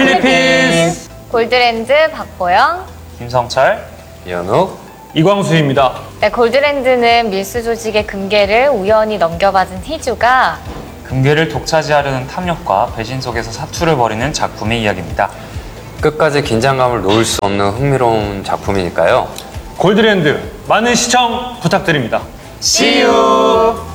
필리핀스 골드랜드 박보영, 김성철, 이현욱, 이광수입니다. 네, 골드랜드는 밀수 조직의 금괴를 우연히 넘겨받은 희주가 금괴를 독차지하려는 탐욕과 배신 속에서 사투를 벌이는 작품의 이야기입니다. 끝까지 긴장감을 놓을 수 없는 흥미로운 작품이니까요. 골드랜드 많은 시청 부탁드립니다. See you!